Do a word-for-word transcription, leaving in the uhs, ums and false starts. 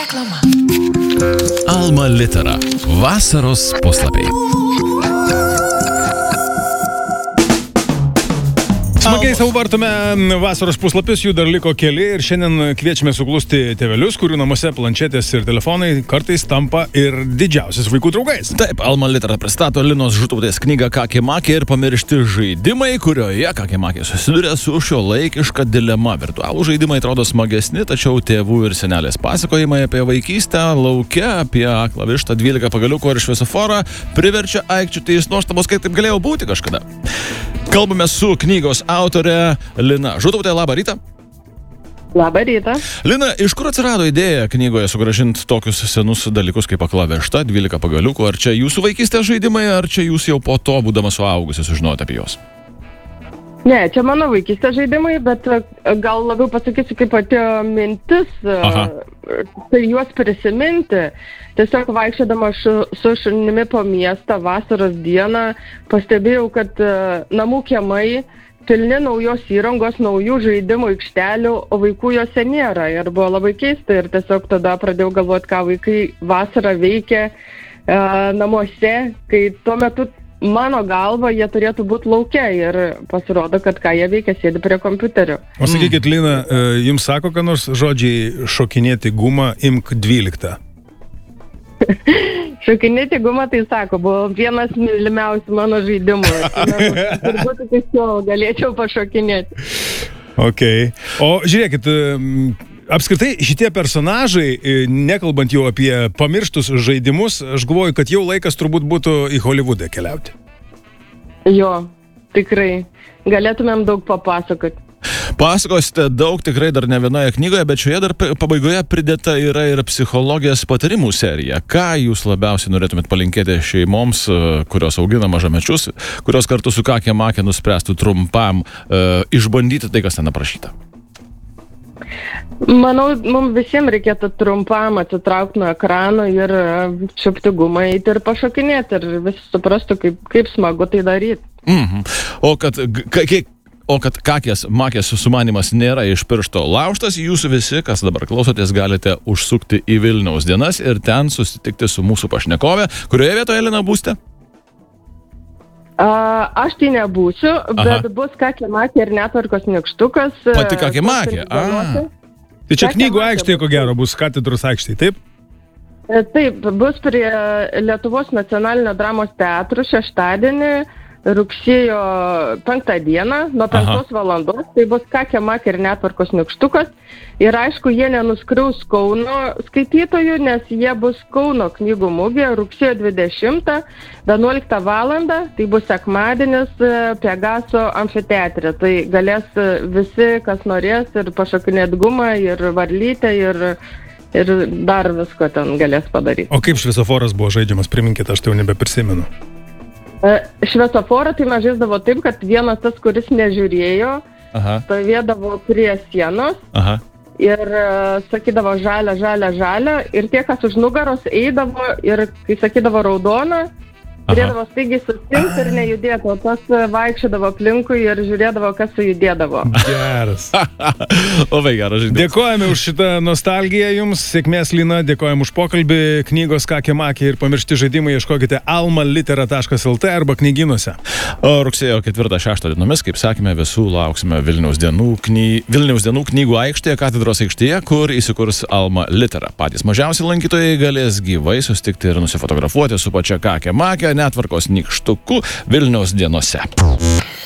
Reklama. Alma Litera. Vasaros puslapiai. Smagiai savo vartume vasaros puslapius, jų dar liko keli ir šiandien kviečiame suklusti tėvelius, kurių namuose planšetės ir telefonai kartais tampa ir didžiausias vaikų draugais. Taip, Alma Litera pristato Linos Žutautės knygą Kakė Makė ir pamiršti žaidimai, kurioje Kakė Makė susiduria su šio laikiška dilema. Virtualų žaidimai atrodo smagesni, tačiau tėvų ir senelės pasakojimai apie vaikystę lauke, apie aklą vištą, dvylika pagaliukų ir šviesoforą priverčia aikčioti iš nuostabos, kaip taip galėjo būti kažkada. Kalbame su knygos autorė Lina Žutautė. Labą rytą. Labą rytą. Lina, iš kur atsirado idėja knygoje sugrąžinti tokius senus dalykus kaip akla višta, dvylika pagaliukų? Ar čia jūsų vaikystės žaidimai, ar čia jūs jau po to, būdama suaugusi, sužinojote apie juos? Ne, čia mano vaikystės žaidimai, bet gal labiau pasakysiu, kaip atėjo mintis, Aha. tai juos prisiminti. Tiesiog vaikščiodama šu, su šunimi po miestą vasaros dieną pastebėjau, kad namų kiemai pilni naujos įrangos, naujų žaidimų aikštelių, o vaikų juose nėra. Ir buvo labai keista ir tiesiog tada pradėjau galvoti, ką vaikai vasarą veikia e, namuose, kai tuo metu mano galva jie turėtų būti laukia ir pasirodo, kad ką jie veikia, sėdi prie kompiuterio. O sakykit, Lina, jums sako, kad nors žodžiai šokinėti gumą, imk dvyliktą? Šokinėti gumą, tai sako, buvo vienas mylimiausių mano žaidimų. Turbūt iki šiol galėčiau pašokinėti. Ok. O žiūrėkit, apskritai šitie personažai, nekalbant jau apie pamirštus žaidimus, aš galvoju, kad jau laikas turbūt būtų į Holivudą keliauti. Jo, tikrai. Galėtumėm daug papasakoti. Pasakosite daug tikrai dar ne vienoje knygoje, bet šioje dar pabaigoje pridėta yra ir psichologijos patarimų serija. Ką jūs labiausiai norėtumėt palinkėti šeimoms, kurios augina mažamečius, kurios kartu su Kakė Makė nuspręstų trumpam uh, išbandyti tai, kas ten aprašyta? Manau, mums visiems reikėtų trumpam atsitraukti nuo ekrano ir čiupti gumą, eiti ir pašokinėti ir visi suprastų, kaip, kaip smagu tai daryti. Mhm. O kad... kiek O kad Kakės Makės sumanymas nėra iš piršto laužtas, jūs visi, kas dabar klausotės, galite užsukti į Vilniaus dienas ir ten susitikti su mūsų pašnekove. Kurioje vietoje, Lina, būsite? A, aš tai nebūsiu, bet Aha. bus Kakė Makė ir netvarkos nykštukas. Pati Kakė Makė? A. Tai čia knygų aikštėje, ko gero, bus katedros aikštėje, taip? Taip, bus prie Lietuvos nacionalinio dramos teatro šeštadienį, rugsėjo penktą dieną, nuo penktos valandos, tai bus Kakė Makė ir netvarkos nykštukas. Ir aišku, jie nenuskriaus Kauno skaitytojų, nes jie bus Kauno knygų mugė rugsėjo dvidešimtą, vienuoliktą valandą, tai bus sekmadienis Pegaso amfiteatre. Tai galės visi, kas norės, ir pašokinėti gumą, ir varlytę, ir, ir dar visko ten galės padaryti. O kaip šviesoforas buvo žaidžiamas, priminkite, aš tai jau nebeprisimenu. Šviesoforą tai mes žaisdavo taip, kad vienas tas, kuris nežiūrėjo, Aha. stovėdavo prie sienos Aha. ir uh, sakydavo žalia, žalia, žalia ir tie, kas už nugaros eidavo ir kai sakydavo raudona, turėdavo staigiai sustingti ir nejudėti, o tas vaikščiodavo aplinkui ir žiūrėdavo, kas sujudėdavo. Geras. Labai geras žaidimas. Dėkojame už šitą nostalgiją jums, sėkmės, Lina, dėkojame už pokalbį. Knygos Kakė Makė ir pamiršti žaidimai ieškokite alma litera taškas el te arba knygynuose. O rugsėjo ketvirtą šeštą dienomis, kaip sakėme, visų lauksime Vilniaus dienų, kny... Vilniaus dienų knygų aikštėje, katedros aikštėje, kur įsikurs Alma Litera. Patys mažiausi lankytojai galės gyvai susitikti ir nusifotografuoti su pačia Kakė Makė netvarkos nykštuku Vilniaus dienose.